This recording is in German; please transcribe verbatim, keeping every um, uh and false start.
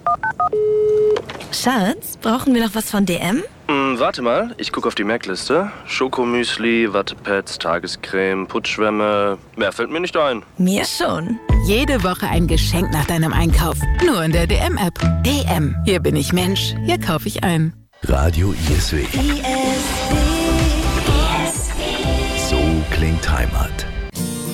Schatz, brauchen wir noch was von D M? Hm, warte mal, ich gucke auf die Merkliste. Schokomüsli, Wattepads, Tagescreme, Putzschwämme. Mehr fällt mir nicht ein. Mir schon. Jede Woche ein Geschenk nach deinem Einkauf. Nur in der D M-App. D M. Hier bin ich Mensch. Hier kaufe ich ein. Radio I S W. I S W. So klingt Heimat.